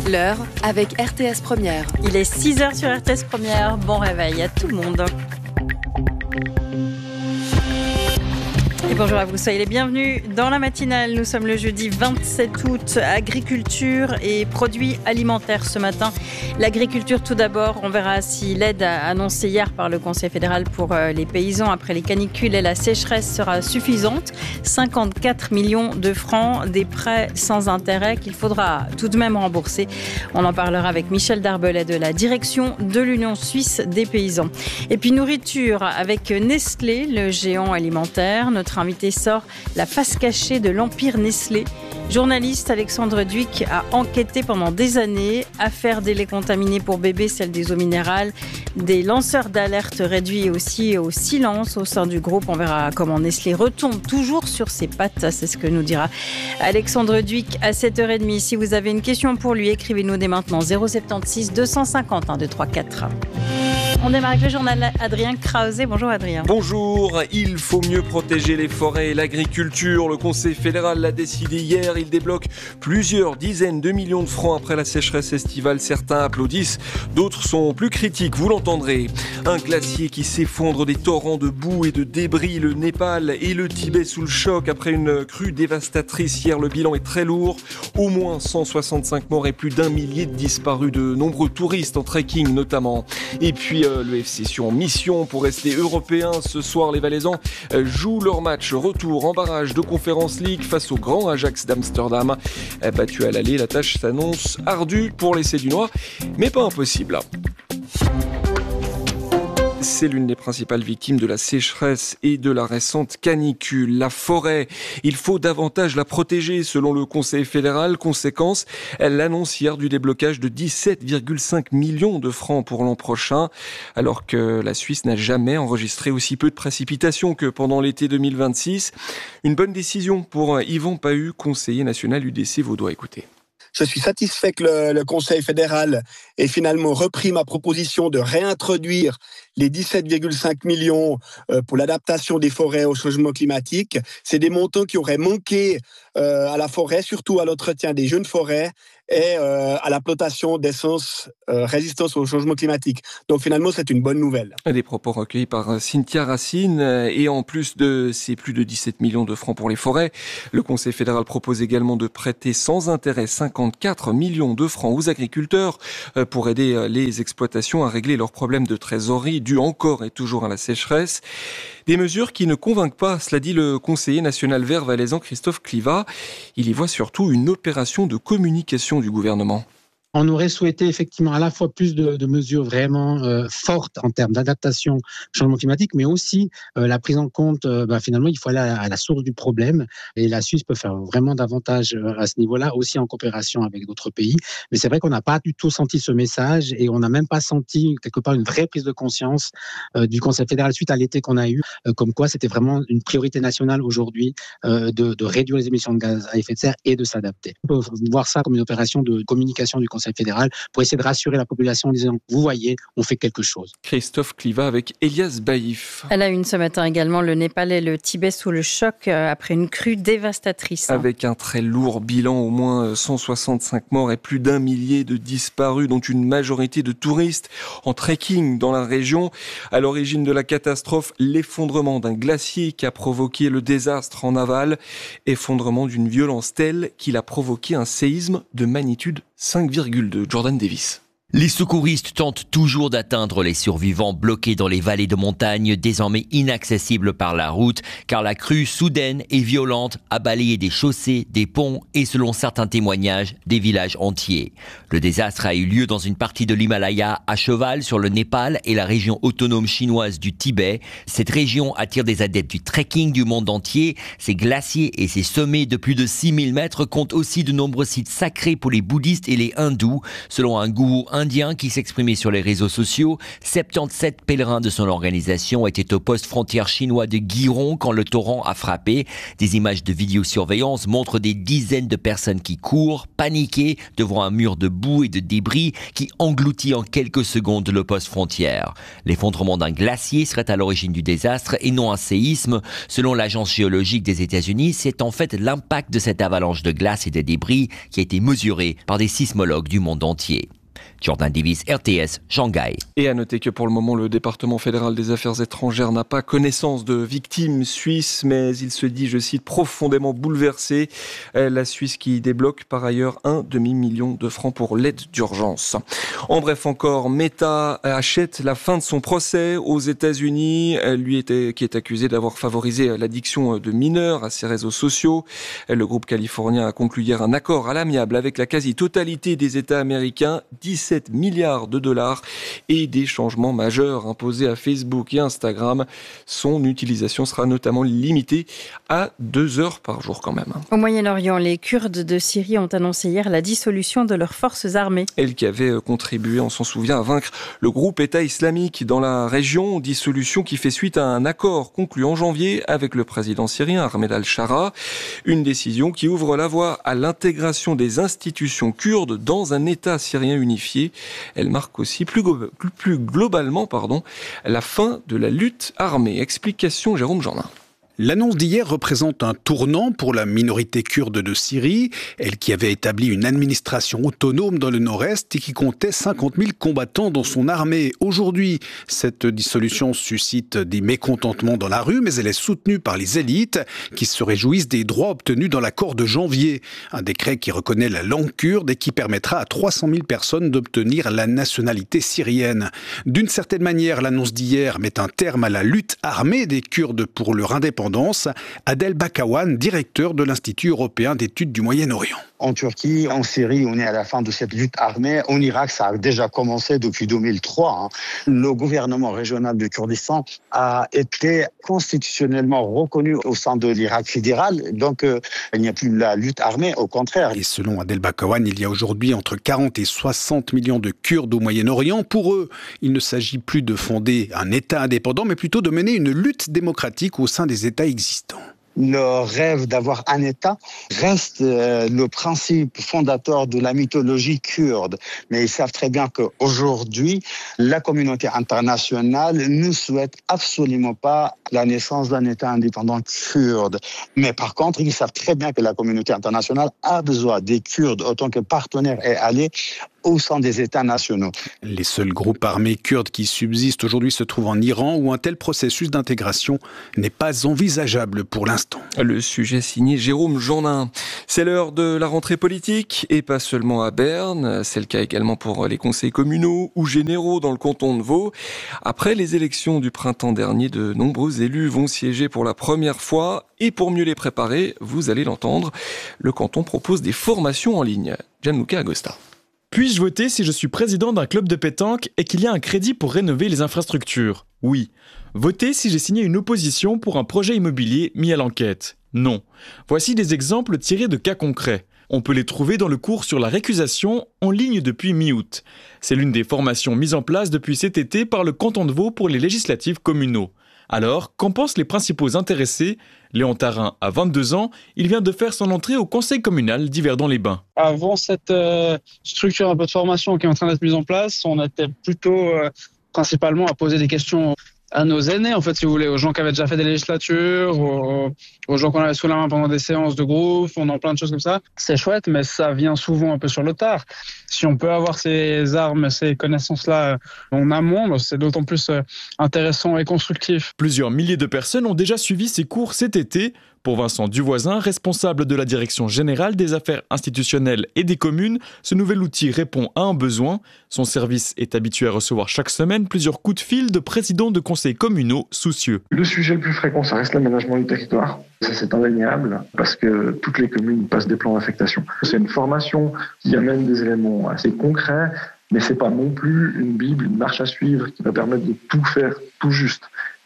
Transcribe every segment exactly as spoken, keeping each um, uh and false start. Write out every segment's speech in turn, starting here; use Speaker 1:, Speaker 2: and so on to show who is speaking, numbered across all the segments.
Speaker 1: L'heure avec R T S Première.
Speaker 2: Il est six heures sur R T S Première. Bon réveil à tout le monde. Et bonjour à vous, soyez les bienvenus dans la matinale. Nous sommes le jeudi vingt-sept août. Agriculture et produits alimentaires ce matin. L'agriculture tout d'abord, on verra si l'aide annoncée hier par le Conseil fédéral pour les paysans après les canicules et la sécheresse sera suffisante. cinquante-quatre millions de francs, des prêts sans intérêt qu'il faudra tout de même rembourser. On en parlera avec Michel Darbelet de la direction de l'Union suisse des paysans. Et puis nourriture avec Nestlé, le géant alimentaire. Notre invité sort la face cachée de l'empire Nestlé. Journaliste Alexandre Duic a enquêté pendant des années. Affaire des laits contaminés pour bébés, celle des eaux minérales, des lanceurs d'alerte réduits aussi au silence au sein du groupe. On verra comment Nestlé retombe toujours sur ses pattes. C'est ce que nous dira Alexandre Duic à sept heures trente. Si vous avez une question pour lui, écrivez-nous dès maintenant zéro soixante-seize deux cent cinquante un deux trois quatre. On démarre avec le journal Adrien Krause. Bonjour Adrien.
Speaker 3: Bonjour, il faut mieux protéger les forêts et l'agriculture. Le Conseil fédéral l'a décidé hier. Il débloque plusieurs dizaines de millions de francs après la sécheresse estivale. Certains applaudissent, d'autres sont plus critiques, vous l'entendrez. Un glacier qui s'effondre, des torrents de boue et de débris. Le Népal et le Tibet sous le choc après une crue dévastatrice hier. Le bilan est très lourd. Au moins cent soixante-cinq morts et plus d'un millier de disparus. De nombreux touristes en trekking notamment. Et puis le F C Sion en mission pour rester européen. Ce soir, les Valaisans jouent leur match retour en barrage de Conference League face au grand Ajax d'Amsterdam. Battu à l'aller, la tâche s'annonce ardue pour les Sédunois, mais pas impossible. C'est l'une des principales victimes de la sécheresse et de la récente canicule. La forêt, il faut davantage la protéger selon le Conseil fédéral. Conséquence, elle annonce hier du déblocage de dix-sept virgule cinq millions de francs pour l'an prochain, alors que la Suisse n'a jamais enregistré aussi peu de précipitations que pendant l'été deux mille vingt-six. Une bonne décision pour Yvan Pahu, conseiller national U D C Vaudois. Écoutez.
Speaker 4: Je suis satisfait que le, le Conseil fédéral ait finalement repris ma proposition de réintroduire les dix-sept virgule cinq millions pour l'adaptation des forêts au changement climatique. C'est des montants qui auraient manqué euh, à la forêt, surtout à l'entretien des jeunes forêts et euh, à la plantation d'essences euh, résistance au changement climatique. Donc finalement, c'est une bonne nouvelle.
Speaker 3: Des propos recueillis par Cynthia Racine. Et en plus de ces plus de dix-sept millions de francs pour les forêts, le Conseil fédéral propose également de prêter sans intérêt cinquante-quatre millions de francs aux agriculteurs pour aider les exploitations à régler leurs problèmes de trésorerie dus encore et toujours à la sécheresse. Des mesures qui ne convainquent pas, cela dit le conseiller national vert valaisan Christophe Cliva. Il y voit surtout une opération de communication du gouvernement.
Speaker 5: On aurait souhaité effectivement à la fois plus de, de mesures vraiment euh, fortes en termes d'adaptation au changement climatique, mais aussi euh, la prise en compte, euh, bah, finalement, il faut aller à la, à la source du problème. Et la Suisse peut faire vraiment davantage à ce niveau-là, aussi en coopération avec d'autres pays. Mais c'est vrai qu'on n'a pas du tout senti ce message et on n'a même pas senti quelque part une vraie prise de conscience euh, du Conseil fédéral suite à l'été qu'on a eu, euh, comme quoi c'était vraiment une priorité nationale aujourd'hui euh, de, de réduire les émissions de gaz à effet de serre et de s'adapter. On peut voir ça comme une opération de communication du Conseil fédéral pour essayer de rassurer la population en disant vous voyez, on fait quelque chose.
Speaker 3: Christophe Cliva avec Elias Baïf.
Speaker 2: À la une ce matin également, le Népal et le Tibet sous le choc après une crue dévastatrice.
Speaker 3: Avec un très lourd bilan, au moins cent soixante-cinq morts et plus d'un millier de disparus, dont une majorité de touristes en trekking dans la région. À l'origine de la catastrophe, l'effondrement d'un glacier qui a provoqué le désastre en aval. Effondrement d'une violence telle qu'il a provoqué un séisme de magnitude cinq virgule deux. Jordan Davis.
Speaker 6: Les secouristes tentent toujours d'atteindre les survivants bloqués dans les vallées de montagne, désormais inaccessibles par la route, car la crue soudaine et violente a balayé des chaussées, des ponts et, selon certains témoignages, des villages entiers. Le désastre a eu lieu dans une partie de l'Himalaya, à cheval sur le Népal et la région autonome chinoise du Tibet. Cette région attire des adeptes du trekking du monde entier. Ses glaciers et ses sommets de plus de six mille mètres comptent aussi de nombreux sites sacrés pour les bouddhistes et les hindous, selon un gourou indien qui s'exprimait sur les réseaux sociaux. soixante-dix-sept pèlerins de son organisation étaient au poste frontière chinois de Giron quand le torrent a frappé. Des images de vidéosurveillance montrent des dizaines de personnes qui courent, paniquées, devant un mur de boue et de débris qui engloutit en quelques secondes le poste frontière. L'effondrement d'un glacier serait à l'origine du désastre et non un séisme. Selon l'agence géologique des États-Unis, c'est en fait l'impact de cette avalanche de glace et de débris qui a été mesuré par des sismologues du monde entier. Jordan Davis, R T S, Shanghai.
Speaker 3: Et à noter que pour le moment, le département fédéral des affaires étrangères n'a pas connaissance de victimes suisses, mais il se dit, je cite, profondément bouleversé. La Suisse qui débloque par ailleurs un demi-million de francs pour l'aide d'urgence. En bref encore, Meta achète la fin de son procès aux États-Unis. Lui était, qui est accusé d'avoir favorisé l'addiction de mineurs à ses réseaux sociaux. Le groupe californien a conclu hier un accord à l'amiable avec la quasi-totalité des États américains. dix-sept milliards de dollars et des changements majeurs imposés à Facebook et Instagram. Son utilisation sera notamment limitée à deux heures par jour quand même.
Speaker 2: Au Moyen-Orient, les Kurdes de Syrie ont annoncé hier la dissolution de leurs forces armées.
Speaker 3: Elles qui avaient contribué, on s'en souvient, à vaincre le groupe État islamique dans la région. Dissolution qui fait suite à un accord conclu en janvier avec le président syrien Ahmed al-Shara. Une décision qui ouvre la voie à l'intégration des institutions kurdes dans un État syrien unifié. Elle marque aussi plus, plus, plus globalement pardon, la fin de la lutte armée. Explication Jérôme Jeanin.
Speaker 7: L'annonce d'hier représente un tournant pour la minorité kurde de Syrie, elle qui avait établi une administration autonome dans le nord-est et qui comptait cinquante mille combattants dans son armée. Aujourd'hui, cette dissolution suscite des mécontentements dans la rue, mais elle est soutenue par les élites qui se réjouissent des droits obtenus dans l'accord de janvier. Un décret qui reconnaît la langue kurde et qui permettra à trois cent mille personnes d'obtenir la nationalité syrienne. D'une certaine manière, l'annonce d'hier met un terme à la lutte armée des Kurdes pour leur indépendance. Adel Bakawan, directeur de l'Institut européen d'études du Moyen-Orient.
Speaker 8: En Turquie, en Syrie, on est à la fin de cette lutte armée. En Irak, ça a déjà commencé depuis deux mille trois. Hein. Le gouvernement régional du Kurdistan a été constitutionnellement reconnu au sein de l'Irak fédéral. Donc, euh, il n'y a plus la lutte armée, au contraire.
Speaker 7: Et selon Adel Bakawan, il y a aujourd'hui entre quarante et soixante millions de Kurdes au Moyen-Orient. Pour eux, il ne s'agit plus de fonder un État indépendant, mais plutôt de mener une lutte démocratique au sein des États existants.
Speaker 8: Le rêve d'avoir un État reste euh, le principe fondateur de la mythologie kurde. Mais ils savent très bien qu'aujourd'hui, la communauté internationale ne souhaite absolument pas la naissance d'un État indépendant kurde. Mais par contre, ils savent très bien que la communauté internationale a besoin des Kurdes autant que partenaires et alliés au sein des États nationaux.
Speaker 7: Les seuls groupes armés kurdes qui subsistent aujourd'hui se trouvent en Iran, où un tel processus d'intégration n'est pas envisageable pour l'instant.
Speaker 3: Le sujet signé Jérôme Jeanin. C'est l'heure de la rentrée politique, et pas seulement à Berne. C'est le cas également pour les conseils communaux ou généraux dans le canton de Vaud. Après les élections du printemps dernier, de nombreux élus vont siéger pour la première fois. Et pour mieux les préparer, vous allez l'entendre, le canton propose des formations en ligne. Gianluca Agosta.
Speaker 9: Puis-je voter si je suis président d'un club de pétanque et qu'il y a un crédit pour rénover les infrastructures ? Oui. Voter si j'ai signé une opposition pour un projet immobilier mis à l'enquête ? Non. Voici des exemples tirés de cas concrets. On peut les trouver dans le cours sur la récusation en ligne depuis mi-août. C'est l'une des formations mises en place depuis cet été par le canton de Vaud pour les législatives communaux. Alors, qu'en pensent les principaux intéressés ? Léon Tarin a vingt-deux ans, il vient de faire son entrée au conseil communal d'Yverdon-les-Bains.
Speaker 10: Avant cette euh, structure un peu de formation qui est en train d'être mise en place, on était plutôt euh, principalement à poser des questions à nos aînés, en fait, si vous voulez, aux gens qui avaient déjà fait des législatures, aux, aux gens qu'on avait sous la main pendant des séances de groupe, on en plein de choses comme ça. C'est chouette, mais ça vient souvent un peu sur le tard. Si on peut avoir ces armes, ces connaissances-là en amont, c'est d'autant plus intéressant et constructif.
Speaker 9: Plusieurs milliers de personnes ont déjà suivi ces cours cet été. Pour Vincent Duvoisin, responsable de la direction générale des affaires institutionnelles et des communes, ce nouvel outil répond à un besoin. Son service est habitué à recevoir chaque semaine plusieurs coups de fil de présidents de conseils communaux soucieux.
Speaker 11: Le sujet le plus fréquent, ça reste l'aménagement du territoire. Ça, c'est indéniable parce que toutes les communes passent des plans d'affectation. C'est une formation qui amène des éléments assez concrets, mais c'est pas non plus une bible, une marche à suivre qui va permettre de tout faire tout juste.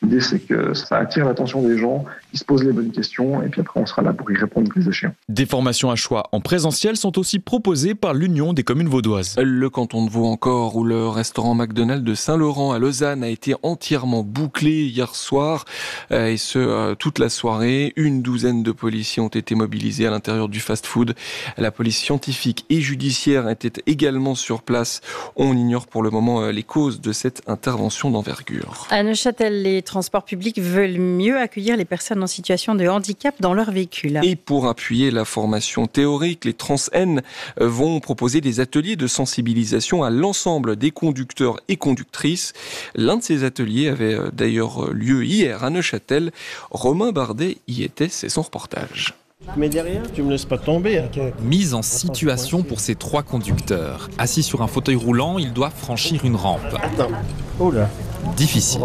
Speaker 11: L'idée, c'est que ça attire l'attention des gens, ils se posent les bonnes questions et puis après, on sera là pour y répondre plus échéant.
Speaker 9: Des formations à choix en présentiel sont aussi proposées par l'Union des communes vaudoises.
Speaker 3: Le canton de Vaud encore, où le restaurant McDonald's de Saint-Laurent à Lausanne a été entièrement bouclé hier soir, et ce, toute la soirée. Une douzaine de policiers ont été mobilisés à l'intérieur du fast-food. La police scientifique et judiciaire était également sur place. On ignore pour le moment les causes de cette intervention d'envergure.
Speaker 2: À Neuchâtel, les transports publics veulent mieux accueillir les personnes en situation de handicap dans leur véhicule.
Speaker 3: Et pour appuyer la formation théorique, les Trans-N vont proposer des ateliers de sensibilisation à l'ensemble des conducteurs et conductrices. L'un de ces ateliers avait d'ailleurs lieu hier à Neuchâtel. Romain Bardet y était, c'est son reportage.
Speaker 12: Mais derrière, tu me laisses pas tomber. Okay.
Speaker 13: Mise en situation pour ces trois conducteurs. Assis sur un fauteuil roulant, ils doivent franchir une rampe.
Speaker 12: Attends. Oh là.
Speaker 13: Difficile.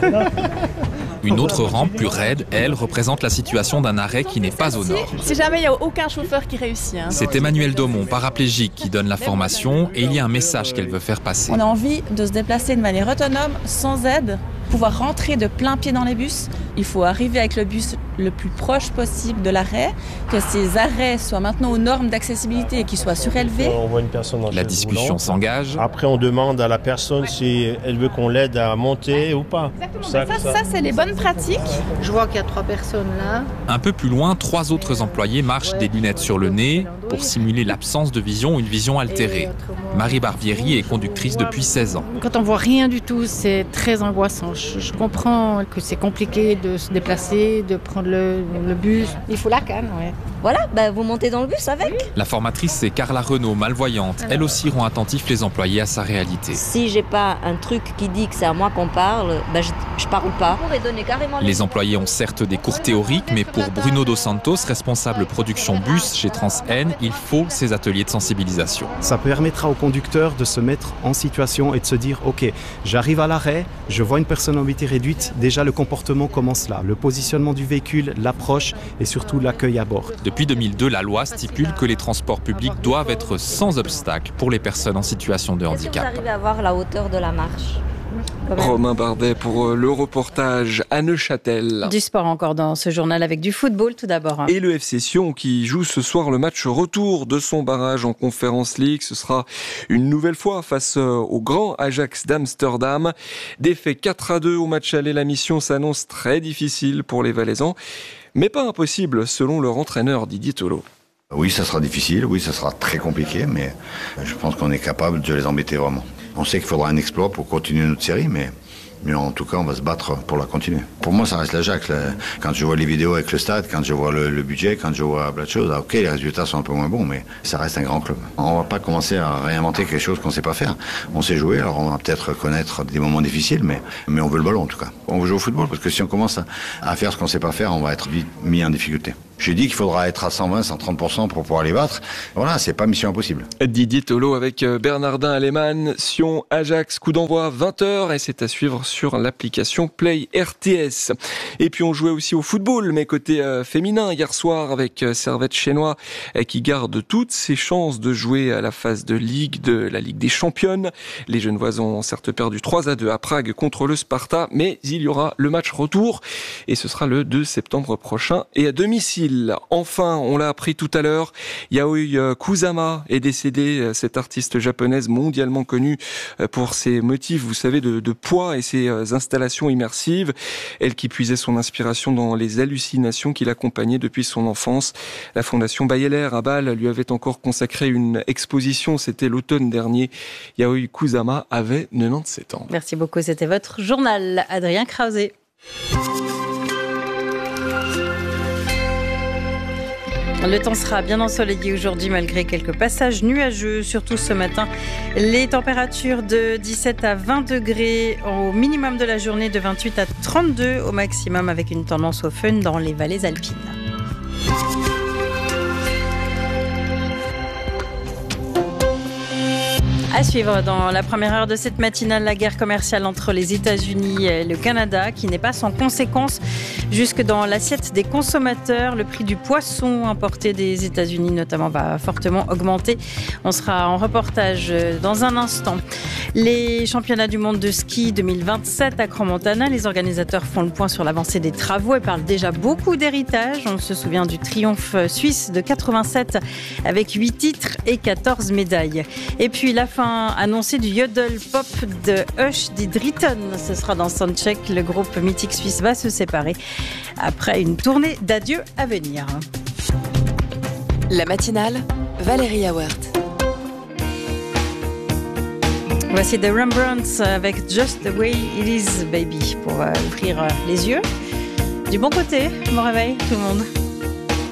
Speaker 13: Une autre rampe plus raide, elle, représente la situation d'un arrêt qui n'est pas aux normes.
Speaker 14: Si jamais il n'y a aucun chauffeur qui réussit. Hein.
Speaker 13: C'est Emmanuel Daumont, paraplégique, qui donne la formation et il y a un message qu'elle veut faire passer.
Speaker 14: On a envie de se déplacer de manière autonome, sans aide, pouvoir rentrer de plein pied dans les bus. Il faut arriver avec le bus le plus proche possible de l'arrêt, que ces arrêts soient maintenant aux normes d'accessibilité et qu'ils soient surélevés.
Speaker 12: On voit une personne en
Speaker 13: La discussion s'engage.
Speaker 12: Après, on demande à la personne si elle veut qu'on l'aide à monter ou pas.
Speaker 14: Ça, ça, ça, c'est les bonnes pratiques.
Speaker 15: Je vois qu'il y a trois personnes là.
Speaker 13: Un peu plus loin, trois autres employés marchent des lunettes sur le nez pour simuler l'absence de vision ou une vision altérée. Marie Barbieri est conductrice depuis seize ans.
Speaker 15: Quand on voit rien du tout, c'est très angoissant. Je, je comprends que c'est compliqué de se déplacer, de prendre le, le bus. Il faut la canne, ouais.
Speaker 16: Voilà, bah vous montez dans le bus avec.
Speaker 13: La formatrice, c'est Carla Renaud, malvoyante. Elle aussi rend attentifs les employés à sa réalité.
Speaker 16: Si j'ai pas un truc qui dit que c'est à moi qu'on parle, bah je, je parle pas.
Speaker 13: Les employés ont certes des cours théoriques, mais pour Bruno Dos Santos, responsable production bus chez Trans-N, il faut ces ateliers de sensibilisation.
Speaker 17: Ça permettra aux conducteurs de se mettre en situation et de se dire « Ok, j'arrive à l'arrêt, je vois une personne en mobilité réduite, déjà le comportement commence là. Le positionnement du véhicule, l'approche et surtout l'accueil à bord. »
Speaker 13: Depuis deux mille deux, la loi stipule que les transports publics doivent être sans obstacle pour les personnes en situation de handicap.
Speaker 16: Est-ce que vous arrivez à voir la hauteur de la marche ?
Speaker 3: Romain Bardet pour le reportage à Neuchâtel.
Speaker 2: Du sport encore dans ce journal avec du football tout d'abord.
Speaker 3: Et le F C Sion qui joue ce soir le match retour de son barrage en Conference League. Ce sera une nouvelle fois face au grand Ajax d'Amsterdam. Défait quatre à deux au match aller, la mission s'annonce très difficile pour les Valaisans, mais pas impossible selon leur entraîneur Didier Tolo.
Speaker 18: Oui, ça sera difficile, oui, ça sera très compliqué, mais je pense qu'on est capable de les embêter vraiment. On sait qu'il faudra un exploit pour continuer notre série, mais, mais en tout cas, on va se battre pour la continuer. Pour moi, ça reste l'Ajax. Quand je vois les vidéos avec le stade, quand je vois le, le budget, quand je vois plein de choses, ok, les résultats sont un peu moins bons, mais ça reste un grand club. On ne va pas commencer à réinventer quelque chose qu'on ne sait pas faire. On sait jouer, alors on va peut-être connaître des moments difficiles, mais, mais on veut le ballon en tout cas. On veut jouer au football, parce que si on commence à, à faire ce qu'on ne sait pas faire, on va être vite mis en difficulté. J'ai dit qu'il faudra être à cent vingt, cent trente pour cent pour pouvoir les battre. Voilà, c'est pas mission impossible.
Speaker 3: Didier Tolo avec Bernardin Alemann, Sion, Ajax, coup d'envoi vingt heures et c'est à suivre sur l'application Play R T S. Et puis on jouait aussi au football, mais côté euh, féminin hier soir avec euh, Servette Chénois euh, qui garde toutes ses chances de jouer à la phase de Ligue de la Ligue des Championnes. Les Genevoises ont certes perdu trois à deux à Prague contre le Sparta, mais il y aura le match retour et ce sera le deux septembre prochain et à domicile. Enfin, on l'a appris tout à l'heure, Yayoi Kusama est décédée, cette artiste japonaise mondialement connue pour ses motifs, vous savez, de, de poids et ses installations immersives. Elle qui puisait son inspiration dans les hallucinations qui l'accompagnaient depuis son enfance. La fondation Bayeler à Bâle lui avait encore consacré une exposition, c'était l'automne dernier. Yayoi Kusama avait quatre-vingt-dix-sept ans.
Speaker 2: Merci beaucoup, c'était votre journal, Adrien Krause. Le temps sera bien ensoleillé aujourd'hui malgré quelques passages nuageux, surtout ce matin. Les températures de dix-sept à vingt degrés au minimum de la journée, de vingt-huit à trente-deux au maximum avec une tendance au fun dans les vallées alpines. À suivre dans la première heure de cette matinale, la guerre commerciale entre les États-Unis et le Canada qui n'est pas sans conséquences jusque dans l'assiette des consommateurs. Le prix du poisson importé des États-Unis notamment va fortement augmenter. On sera en reportage dans un instant. Les championnats du monde de ski deux mille vingt-sept à Crans-Montana, les organisateurs font le point sur l'avancée des travaux et parlent déjà beaucoup d'héritage. On se souvient du triomphe suisse de quatre-vingt-sept avec huit titres et quatorze médailles. Et puis la fin annoncée du yodel pop de Hush dit Dritten. Ce sera dans Soundcheck. Le groupe mythique suisse va se séparer après une tournée d'adieu à venir.
Speaker 1: La matinale, Valérie Awert.
Speaker 2: Voici The Rembrandts avec Just the Way It Is Baby pour ouvrir les yeux. Du bon côté, bon réveil tout le monde.